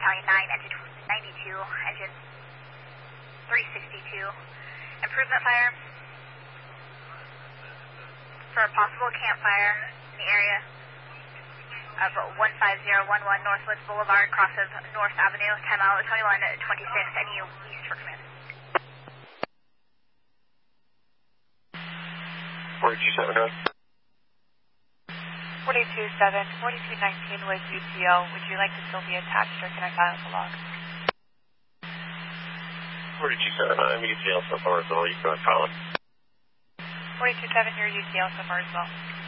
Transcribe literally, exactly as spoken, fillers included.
Battalion nine, engine ninety-two, engine three sixty-two. Improvement fire for a possible campfire in the area of one five zero one one Northwoods Boulevard, cross of North Avenue, time out twenty-one twenty-six, N U East for command. forty-two seven, right? forty-two seven, forty-two nineteen was U T O. Would you like to still be attached, or can I file the log? forty-two seven, I'm U T L so far as well. You can call it. forty-two seven, you're U T L so far as well.